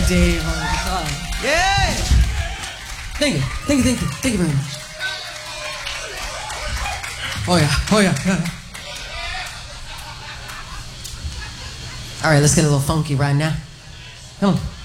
Dave on the guitar. Yeah! Thank you very much. Oh yeah. All right, let's get a little funky right now. Come on.